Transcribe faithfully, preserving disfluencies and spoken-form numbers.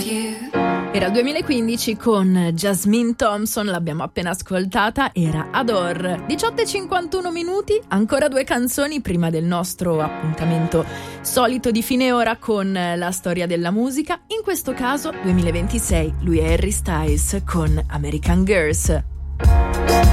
Era il duemilaquindici con Jasmine Thompson, l'abbiamo appena ascoltata, era Adore. diciotto e cinquantuno minuti, ancora due canzoni prima del nostro appuntamento solito di fine ora con la storia della musica. In questo caso duemilaventisei, lui è Harry Styles con American Girls.